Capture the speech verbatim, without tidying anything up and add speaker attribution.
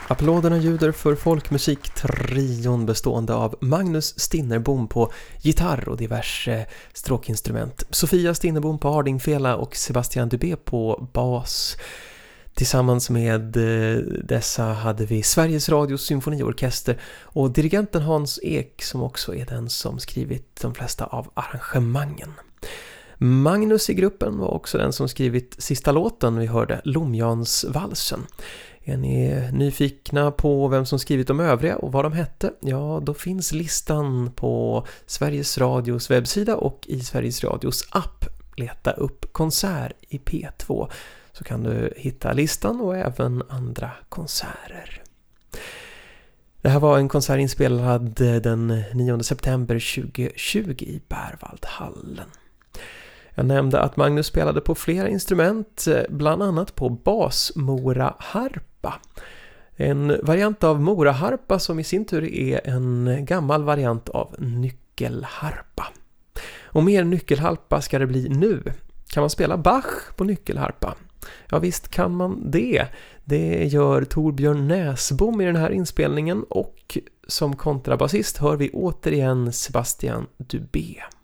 Speaker 1: Applåderna ljuder för folkmusiktrion bestående av Magnus Stinnerbom på gitarr och diverse stråkinstrument, Sofia Stinnerbom på hardingfela och Sebastian Dubé på bas. Tillsammans med dessa hade vi Sveriges Radios symfoniorkester och dirigenten Hans Ek som också är den som skrivit de flesta av arrangemangen. Magnus i gruppen var också den som skrivit sista låten vi hörde, Lomjansvalsen. Är ni nyfikna på vem som skrivit de övriga och vad de hette? Ja, då finns listan på Sveriges Radios webbsida och i Sveriges Radios app. Leta upp konsert i P två så kan du hitta listan och även andra konserter. Det här var en konsert inspelad den nionde september tjugohundratjugo i Berwaldhallen. Jag nämnde att Magnus spelade på flera instrument, bland annat på basmoraharpa. En variant av moraharpa som i sin tur är en gammal variant av nyckelharpa. Och mer nyckelharpa ska det bli nu. Kan man spela Bach på nyckelharpa? Ja visst kan man det. Det gör Torbjörn Näsbom i den här inspelningen och som kontrabasist hör vi återigen Sebastian Dubé.